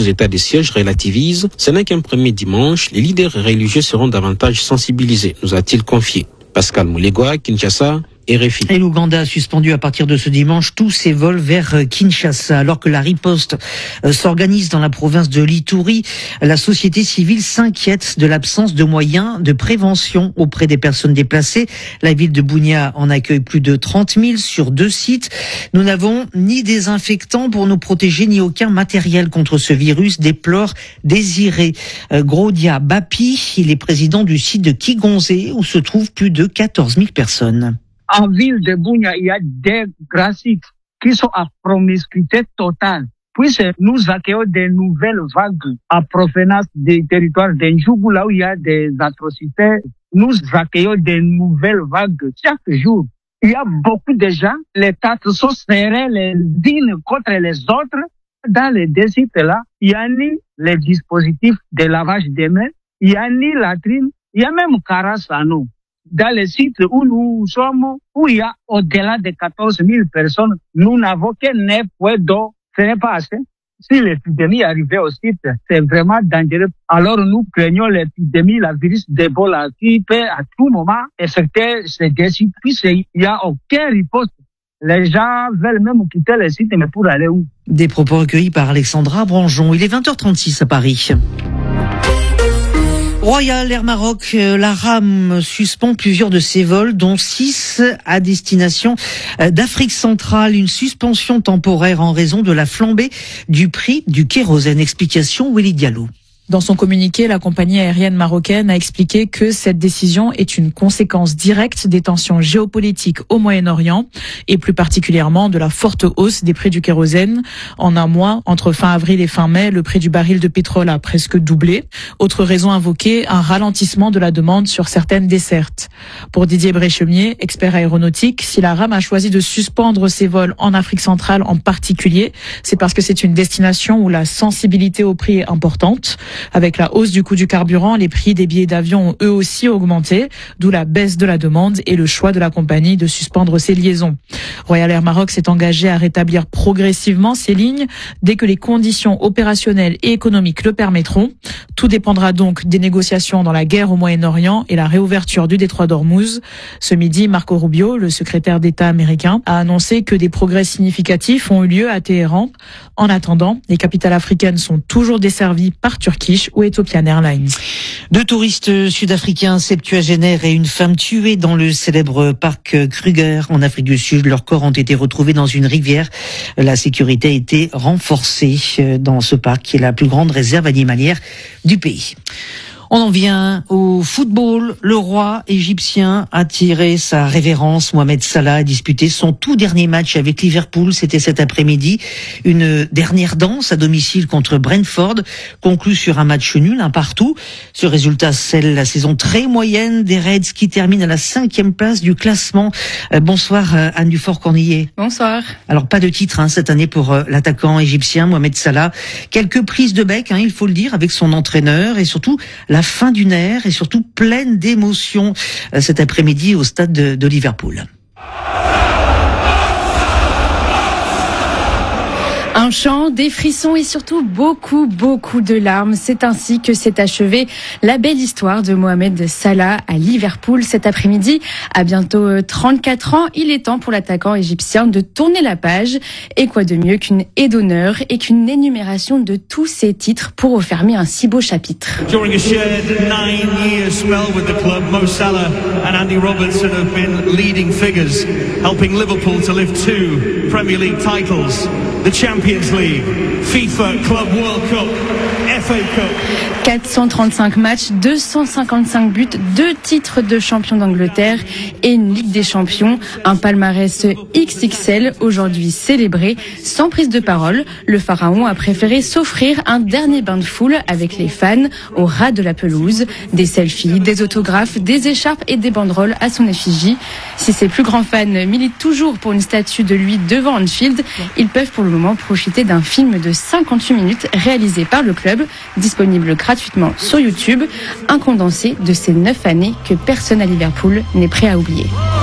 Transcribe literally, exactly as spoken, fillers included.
sous état de siège relativise, ce n'est qu'un premier dimanche, les leaders religieux seront davantage sensibilisés, nous a-t-il confié. Pascal Moulégoa, Kinshasa, R F I. Et l'Ouganda a suspendu à partir de ce dimanche tous ses vols vers Kinshasa. Alors que la riposte s'organise dans la province de l'Ituri, la société civile s'inquiète de l'absence de moyens de prévention auprès des personnes déplacées. La ville de Bunia en accueille plus de trente mille sur deux sites. Nous n'avons ni désinfectants pour nous protéger, ni aucun matériel contre ce virus, déplore Désiré Grodia Bapi. Il est président du site de Kigonze où se trouvent plus de quatorze mille personnes. En ville de Bunia, il y a des grands sites qui sont à promiscuité totale. Puisque nous accueillons des nouvelles vagues à provenance des territoires d'Endjougou, là où il y a des atrocités, nous accueillons des nouvelles vagues chaque jour. Il y a beaucoup de gens, les têtes sont serrées les unes contre les autres. Dans les deux sites-là, il n'y a ni les dispositifs de lavage des mains, il n'y a ni latrine, il y a même carasses à nous. Dans les sites où nous sommes, où il y a au-delà de quatorze mille personnes, nous n'avons que neuf points d'eau. Ce n'est pas assez. Si l'épidémie arrivait au site, c'est vraiment dangereux. Alors nous craignons l'épidémie, la virus d'Ebola, qui peut à tout moment affecter ces deux sites. Puisqu'il n'y a aucune riposte. Les gens veulent même quitter le site, mais pour aller où? Des propos recueillis par Alexandra Branjon. Il est vingt heures trente-six à Paris. Royal Air Maroc, la RAM suspend plusieurs de ses vols, dont six à destination d'Afrique centrale. Une suspension temporaire en raison de la flambée du prix du kérosène. Explication Willy Diallo. Dans son communiqué, la compagnie aérienne marocaine a expliqué que cette décision est une conséquence directe des tensions géopolitiques au Moyen-Orient et plus particulièrement de la forte hausse des prix du kérosène. En un mois, entre fin avril et fin mai, le prix du baril de pétrole a presque doublé. Autre raison invoquée, un ralentissement de la demande sur certaines dessertes. Pour Didier Bréchemier, expert aéronautique, si la RAM a choisi de suspendre ses vols en Afrique centrale en particulier, c'est parce que c'est une destination où la sensibilité au prix est importante. Avec la hausse du coût du carburant, les prix des billets d'avion ont eux aussi augmenté, d'où la baisse de la demande et le choix de la compagnie de suspendre ses liaisons. Royal Air Maroc s'est engagé à rétablir progressivement ses lignes dès que les conditions opérationnelles et économiques le permettront. Tout dépendra donc des négociations dans la guerre au Moyen-Orient et la réouverture du détroit d'Ormuz. Ce midi, Marco Rubio, le secrétaire d'État américain, a annoncé que des progrès significatifs ont eu lieu à Téhéran. En attendant, les capitales africaines sont toujours desservies par Turkish ou Ethiopian Airlines. Deux touristes sud-africains septuagénaires et une femme tuée dans le célèbre parc Kruger en Afrique du Sud. Leurs corps ont été retrouvés dans une rivière. La sécurité a été renforcée dans ce parc qui est la plus grande réserve animalière du pays. On en vient au football. Le roi égyptien a tiré sa révérence. Mohamed Salah a disputé son tout dernier match avec Liverpool. C'était cet après-midi. Une dernière danse à domicile contre Brentford, conclue sur un match nul, un partout. Ce résultat scelle la saison très moyenne des Reds qui terminent à la cinquième place du classement. Euh, bonsoir Anne Dufort-Cornillet. Bonsoir. Alors pas de titre hein, cette année pour euh, l'attaquant égyptien Mohamed Salah. Quelques prises de bec, hein, il faut le dire, avec son entraîneur et surtout la fin d'une ère et surtout pleine d'émotions euh, cet après-midi au stade de, de Liverpool. Un chant, des frissons et surtout beaucoup, beaucoup de larmes. C'est ainsi que s'est achevée la belle histoire de Mohamed Salah à Liverpool cet après-midi. À bientôt trente-quatre ans, il est temps pour l'attaquant égyptien de tourner la page. Et quoi de mieux qu'une haie d'honneur et qu'une énumération de tous ses titres pour refermer un si beau chapitre. During a shared nine-year spell with the club, Mo Salah and Andy Robertson have been leading figures, helping Liverpool to lift two Premier League titles. The Champions League, FIFA Club World Cup, F A Cup. quatre cent trente-cinq matchs, deux cent cinquante-cinq buts, deux titres de champion d'Angleterre et une Ligue des Champions. Un palmarès X X L aujourd'hui célébré. Sans prise de parole, le pharaon a préféré s'offrir un dernier bain de foule avec les fans au ras de la pelouse. Des selfies, des autographes, des écharpes et des banderoles à son effigie. Si ses plus grands fans militent toujours pour une statue de lui devant Anfield, ils peuvent pour le moment profiter d'un film de cinquante-huit minutes réalisé par le club, disponible gratuitement sur YouTube, un condensé de ces neuf années que personne à Liverpool n'est prêt à oublier.